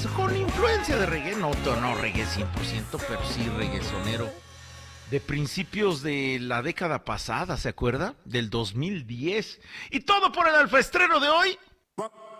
con influencia de reggae, no reggae 100%, pero sí reggaetonero. De principios de la década pasada, ¿se acuerda? Del 2010. Y todo por el alfaestreno de hoy.